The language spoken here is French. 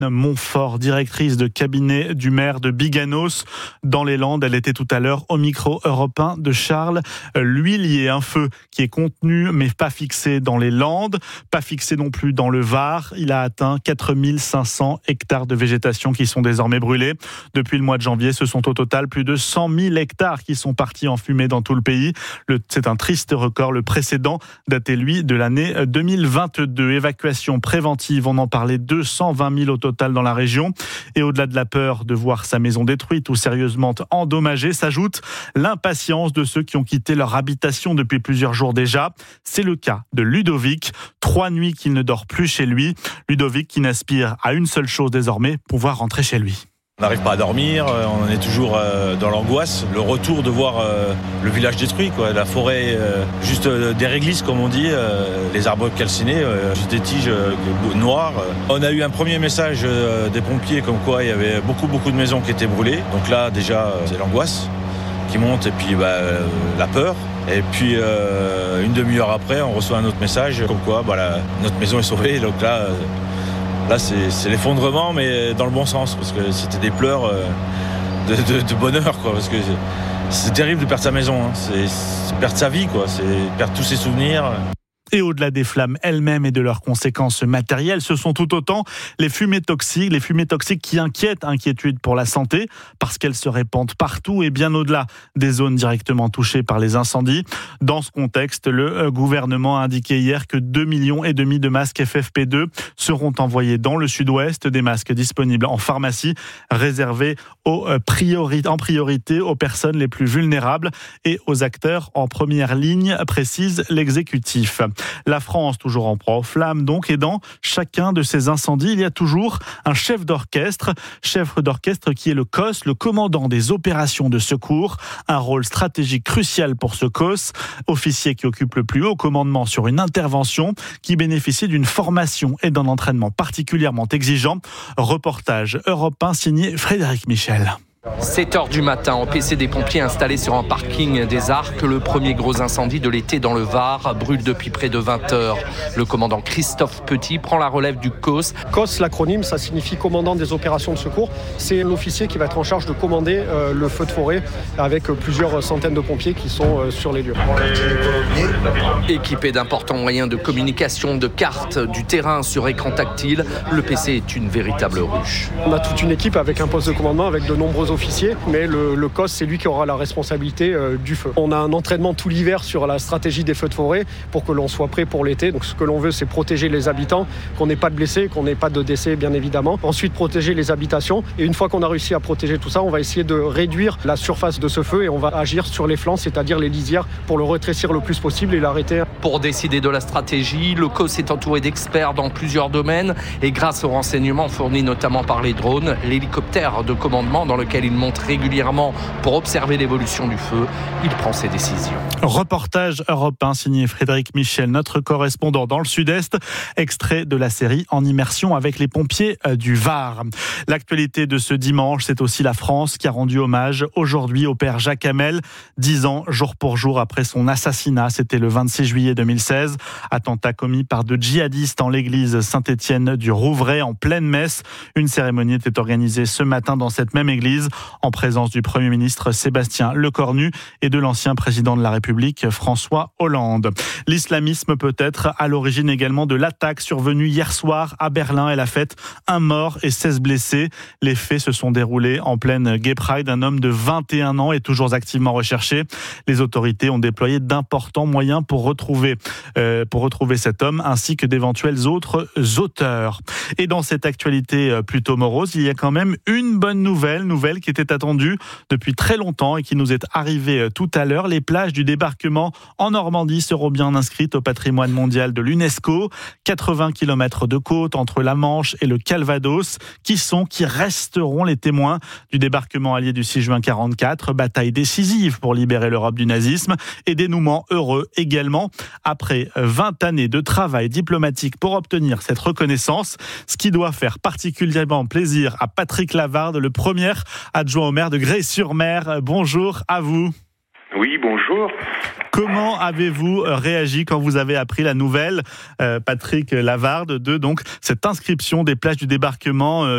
Montfort, directrice de cabinet du maire de Biganos dans les Landes. Elle était tout à l'heure au micro Europe 1 de Charles L'Huillier. Un feu qui est contenu mais pas fixé dans les Landes, pas fixé non plus dans le Var. Il a atteint 4500 hectares de végétation qui sont désormais brûlés. Depuis le mois de janvier, ce sont au total plus de 100 000 hectares qui sont partis en fumée dans tout le pays. C'est un triste record. Le précédent datait, lui, de l'année 2022. Évacuation préventive, on en parlait, 220 000 au total dans la région. Et au-delà de la peur de voir sa maison détruite ou sérieusement endommagée, s'ajoute l'impatience de ceux qui ont quitté leur habitation depuis plusieurs jours déjà. C'est le cas de Ludovic. 3 nuits qu'il ne dort plus chez lui. Ludovic qui n'aspire à une seule chose désormais, pouvoir rentrer chez lui. On n'arrive pas à dormir, on est toujours dans l'angoisse. Le retour de voir le village détruit, quoi. La forêt juste des réglisses, comme on dit, les arbres calcinés, juste des tiges noires. On a eu un premier message des pompiers comme quoi il y avait beaucoup de maisons qui étaient brûlées. Donc là, déjà, c'est l'angoisse qui monte et puis la peur. Et puis une demi-heure après, on reçoit un autre message comme quoi notre maison est sauvée. Donc là, c'est l'effondrement, mais dans le bon sens, parce que c'était des pleurs de bonheur, quoi. Parce que c'est terrible de perdre sa maison, hein. C'est perdre sa vie, quoi. C'est perdre tous ses souvenirs. Et au-delà des flammes elles-mêmes et de leurs conséquences matérielles, ce sont tout autant les fumées toxiques qui inquiétude pour la santé, parce qu'elles se répandent partout et bien au-delà des zones directement touchées par les incendies. Dans ce contexte, le gouvernement a indiqué hier que 2,5 millions de masques FFP2 seront envoyés dans le sud-ouest, des masques disponibles en pharmacie, réservés en priorité aux personnes les plus vulnérables et aux acteurs en première ligne, précise l'exécutif. La France, toujours en proie aux flammes donc, et dans chacun de ces incendies, il y a toujours un chef d'orchestre qui est le COS, le commandant des opérations de secours, un rôle stratégique crucial pour ce COS, officier qui occupe le plus haut commandement sur une intervention, qui bénéficie d'une formation et d'un entraînement particulièrement exigeants. Reportage Europe 1 signé Frédéric Michel. 7h du matin, en PC des pompiers installés sur un parking des Arcs, le premier gros incendie de l'été dans le Var brûle depuis près de 20h. Le commandant Christophe Petit prend la relève du COS. COS, l'acronyme, ça signifie commandant des opérations de secours. C'est l'officier qui va être en charge de commander le feu de forêt avec plusieurs centaines de pompiers qui sont sur les lieux. Équipé d'importants moyens de communication, de cartes, du terrain sur écran tactile, le PC est une véritable ruche. On a toute une équipe avec un poste de commandement, avec de nombreux officiers, mais le COS, c'est lui qui aura la responsabilité du feu. On a un entraînement tout l'hiver sur la stratégie des feux de forêt pour que l'on soit prêt pour l'été. Donc ce que l'on veut, c'est protéger les habitants, qu'on n'ait pas de blessés, qu'on n'ait pas de décès, bien évidemment. Ensuite, protéger les habitations. Et une fois qu'on a réussi à protéger tout ça, on va essayer de réduire la surface de ce feu et on va agir sur les flancs, c'est-à-dire les lisières, pour le rétrécir le plus possible et l'arrêter. Pour décider de la stratégie, le COS est entouré d'experts dans plusieurs domaines et grâce aux renseignements fournis notamment par les drones, l'hélicoptère de commandement dans lequel il monte régulièrement pour observer l'évolution du feu, il prend ses décisions. Reportage Europe 1 signé Frédéric Michel, notre correspondant dans le Sud-Est, extrait de la série En immersion avec les pompiers du Var. L'actualité de ce dimanche, c'est aussi la France qui a rendu hommage aujourd'hui au père Jacques Hamel, 10 ans jour pour jour après son assassinat. C'était le 26 juillet 2016, attentat commis par deux djihadistes en l'église Saint-Étienne du Rouvray en pleine messe. Une cérémonie était organisée ce matin dans cette même église en présence du Premier ministre Sébastien Lecornu et de l'ancien président de la République François Hollande. L'islamisme peut être à l'origine également de l'attaque survenue hier soir à Berlin. Elle a fait 1 mort et 16 blessés. Les faits se sont déroulés en pleine Gay Pride. Un homme de 21 ans est toujours activement recherché. Les autorités ont déployé d'importants moyens pour retrouver cet homme ainsi que d'éventuels autres auteurs. Et dans cette actualité plutôt morose, il y a quand même une bonne nouvelle qui était attendue depuis très longtemps et qui nous est arrivée tout à l'heure. Les plages du débarquement en Normandie seront bien inscrites au patrimoine mondial de l'UNESCO. 80 km de côte entre la Manche et le Calvados qui resteront les témoins du débarquement allié du 6 juin 1944. Bataille décisive pour libérer l'Europe du nazisme et dénouement heureux également après 20 années de travail diplomatique pour obtenir cette reconnaissance, ce qui doit faire particulièrement plaisir à Patrick Lavarde, le premier adjoint au maire de Grez-sur-Mer. Bonjour à vous. Oui, bonjour. Comment avez-vous réagi quand vous avez appris la nouvelle, Patrick Lavarde, de donc cette inscription des plages du débarquement